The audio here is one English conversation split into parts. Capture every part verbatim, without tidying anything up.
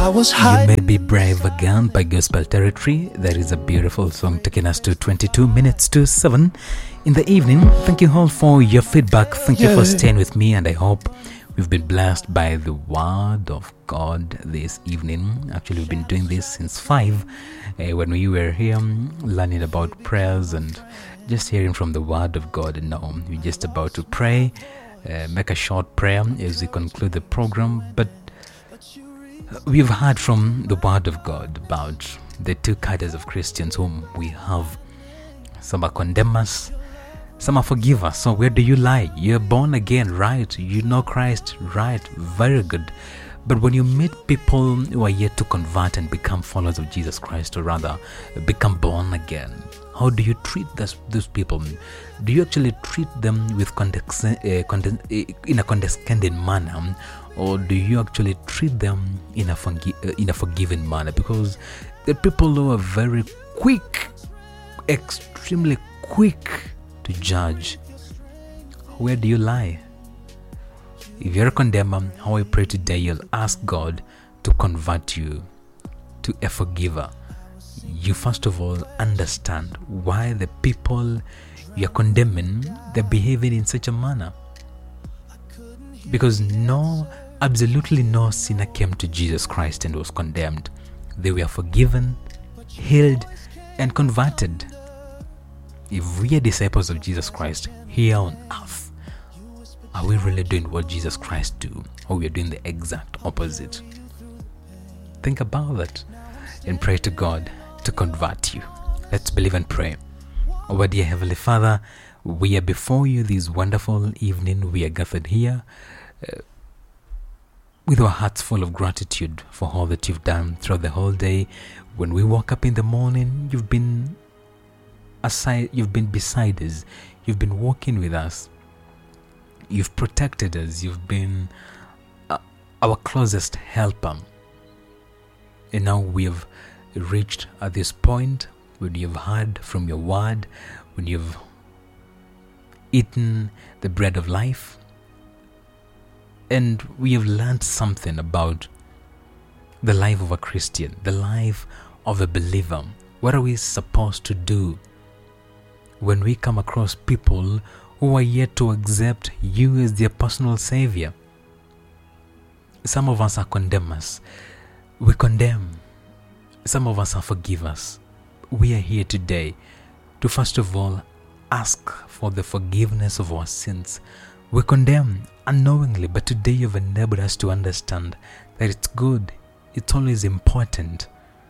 I was high. You Made Me Brave Again by Gospel Territory. That is a beautiful song taking us to twenty-two minutes to seven in the evening. Thank you all for your feedback. Thank yeah. you for staying with me, and I hope we've been blessed by the Word of God this evening. Actually, we've been doing this since five uh, when we were here learning about prayers and just hearing from the Word of God. And now we're just about to pray, uh, make a short prayer as we conclude the program. But we've heard from the Word of God about the two categories of Christians whom we have. Some are condemners, some are forgivers. So where do you lie? You're born again, right? You know Christ, right? Very good. But when you meet people who are yet to convert and become followers of Jesus Christ, or rather become born again, how do you treat this, those people? Do you actually treat them with condex- uh, conde- uh, in a condescending manner, or do you actually treat them in a forgi- uh, in a forgiving manner? Because the people who are very quick, extremely quick to judge. Where do you lie? If you're a condemner, how I pray today, you'll ask God to convert you to a forgiver. You first of all understand why the people you're condemning, they're behaving in such a manner. Because no, absolutely no sinner came to Jesus Christ and was condemned. They were forgiven, healed, and converted. If we are disciples of Jesus Christ here on earth, are we really doing what Jesus Christ do, or we are doing the exact opposite? Think about that and pray to God to convert you. Let's believe and pray. Our dear Heavenly Father, we are before you this wonderful evening. We are gathered here uh, with our hearts full of gratitude for all that you've done throughout the whole day. When we woke up in the morning, you've been aside, you've been beside us, you've been walking with us, you've protected us, you've been uh, our closest helper. And now we have reached at this point when you've heard from your word, when you've eaten the bread of life, and we have learned something about the life of a Christian, the life of a believer. What are we supposed to do when we come across people who are yet to accept you as their personal savior? Some of us are condemners. We condemn. Some of us are forgivers. We are here today to first of all ask for the forgiveness of our sins. We condemn unknowingly, but today you've enabled us to understand that it's good, it's always important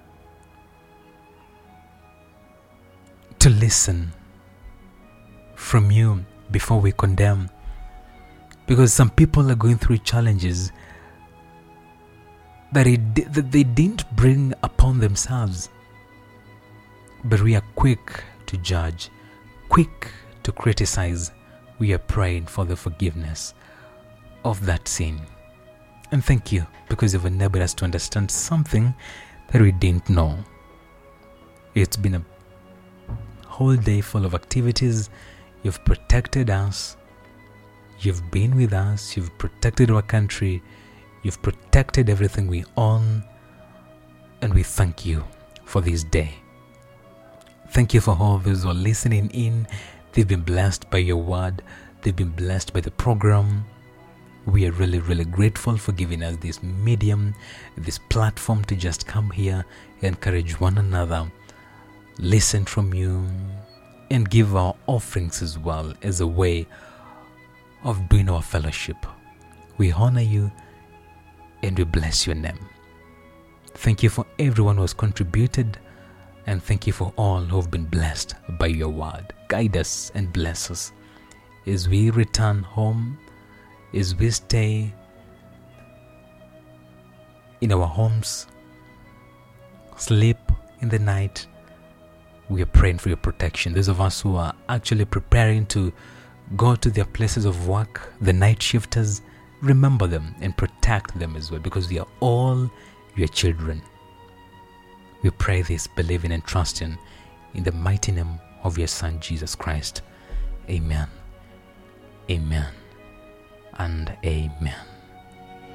to listen from you before we condemn. Because some people are going through challenges that, it, that they didn't bring upon themselves. But we are quick to judge, quick to criticize. We are praying for the forgiveness of that sin. And thank you, because you've enabled us to understand something that we didn't know. It's been a whole day full of activities. You've protected us. You've been with us. You've protected our country. You've protected everything we own. And we thank you for this day. Thank you for all those who are listening in. They've been blessed by your word. They've been blessed by the program. We are really, really grateful for giving us this medium, this platform to just come here, encourage one another, listen from you, and give our offerings as well as a way of doing our fellowship. We honor you and we bless your name. Thank you for everyone who has contributed, and thank you for all who have been blessed by your word. Guide us and bless us as we return home, as we stay in our homes, sleep in the night. We are praying for your protection. Those of us who are actually preparing to go to their places of work, the night shifters, remember them and protect them as well, because we are all your children. We pray this, believing and trusting in the mighty name of your Son, Jesus Christ. Amen. Amen. And amen.